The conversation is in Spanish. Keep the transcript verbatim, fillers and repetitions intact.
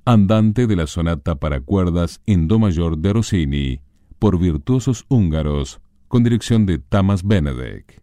andante de la sonata para cuerdas en do mayor de Rossini, por virtuosos húngaros, con dirección de Tamás Benedek.